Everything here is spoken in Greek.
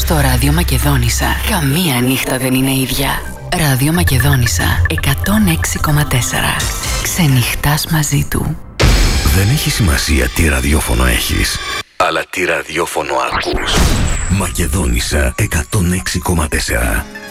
Στο Ράδιο Μακεδόνισσα καμία νύχτα δεν είναι ίδια. Ράδιο Μακεδόνισσα 106,4. Ξενυχτάς μαζί του. Δεν έχει σημασία τι ραδιόφωνο έχεις, αλλά τι ραδιόφωνο ακούς. Μακεδόνισσα 106,4.